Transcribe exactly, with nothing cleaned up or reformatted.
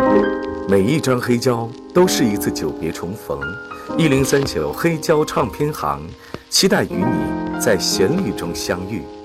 每一张黑胶都是一次久别重逢。一零三九黑胶唱片行，期待与你在旋律中相遇。